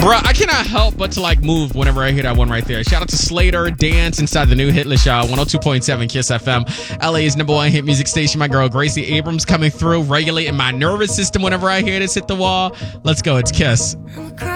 Bruh, I cannot help but to like move whenever I hear that one right there. Shout out to Slater, Dance inside the new Hitless Show, 102.7 Kiss FM, LA's #1 hit music station. My girl Gracie Abrams coming through, regulating my nervous system whenever I hear this hit the wall. Let's go, it's Kiss.